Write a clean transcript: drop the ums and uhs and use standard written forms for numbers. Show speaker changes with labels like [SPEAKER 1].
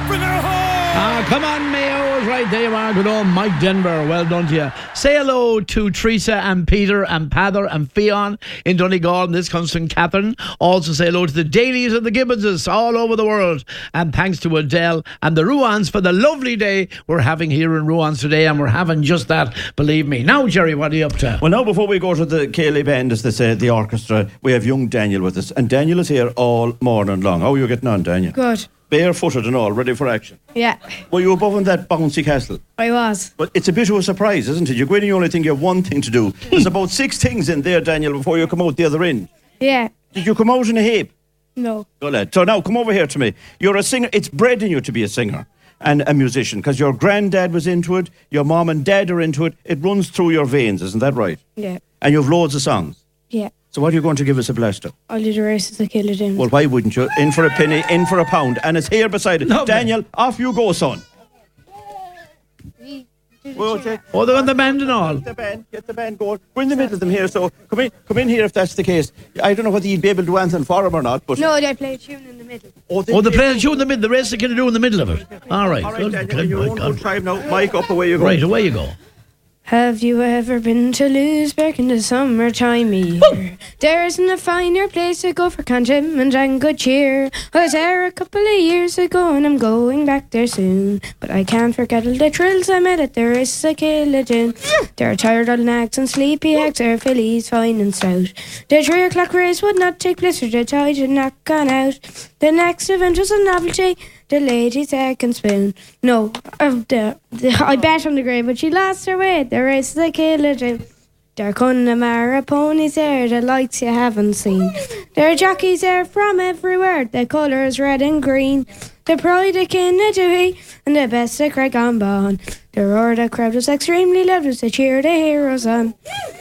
[SPEAKER 1] Bring her home!
[SPEAKER 2] Come on, Mayo. Right, there you are. Good old Mike Denver. Well done to you. Say hello to Teresa and Peter and Pather and Fionn in Donegal. And this comes from Catherine. Also say hello to the Dailies and the Gibbonses all over the world. And thanks to Adele and the Ruans for the lovely day we're having here in Ruans today. And we're having just that, believe me. Now, Jerry, what are you up to?
[SPEAKER 3] Well, now, before we go to the Ceilidh Band, as they say, the orchestra, we have young Daniel with us. And Daniel is here all morning long. How are you getting on, Daniel?
[SPEAKER 4] Good.
[SPEAKER 3] Barefooted and all, ready for action.
[SPEAKER 4] Yeah,
[SPEAKER 3] Were you above in that bouncy castle?
[SPEAKER 4] I was.
[SPEAKER 3] But it's a bit of a surprise, isn't it? You go in and you only think you have one thing to do. There's about 6 things in there, Daniel, before you come out the other end.
[SPEAKER 4] Yeah.
[SPEAKER 3] Did you come out in a heap?
[SPEAKER 4] No.
[SPEAKER 3] Go lad. So now, come over here to me. You're a singer. It's bred in you to be a singer and a musician, because your granddad was into it, your mom and dad are into it. It runs through your veins, isn't that right?
[SPEAKER 4] Yeah.
[SPEAKER 3] And you have loads of songs.
[SPEAKER 4] Yeah.
[SPEAKER 3] So what are you going to give us a blast of?
[SPEAKER 4] All the races of Ceilidh.
[SPEAKER 3] Well, why wouldn't you? In for a penny, in for a pound. And it's here beside it.
[SPEAKER 2] Lovely.
[SPEAKER 3] Daniel, off you go, son. Well,
[SPEAKER 2] Oh, they're on the band and all.
[SPEAKER 3] Get the band going. We're in the middle of them here, so come in here if that's the case. I don't know whether you'd be able to do anything for them or not, but...
[SPEAKER 4] No, they play a tune in the middle.
[SPEAKER 2] Oh, they play the tune in the middle. The rest they can do in the middle of it. All right.
[SPEAKER 3] All right,
[SPEAKER 2] Good.
[SPEAKER 3] Daniel,
[SPEAKER 2] Good,
[SPEAKER 3] your
[SPEAKER 2] my
[SPEAKER 3] own
[SPEAKER 2] God.
[SPEAKER 3] good time now. Mike, up away you go.
[SPEAKER 2] Right, away you go.
[SPEAKER 4] Have you ever been to Louisburg in the summertime year? There isn't a finer place to go for contentment and good cheer. I was there a couple of years ago and I'm going back there soon. But I can't forget all the thrills I met at the races of Ceilidh. There are tired old nags and sleepy hags, there are fillies fine and stout. The 3 o'clock race would not take place or the tide had not gone out. The next event was a novelty, the lady's second spoon. No, I bet on the grey, but she lost her way. The race of Ceilidh. There are Connemara ponies there, the lights you haven't seen. There are jockeys there from everywhere, the colours red and green. The pride of Kinnadooey and the best of Craig on Bon. The roar of the crowd was extremely loud as they cheered the heroes on.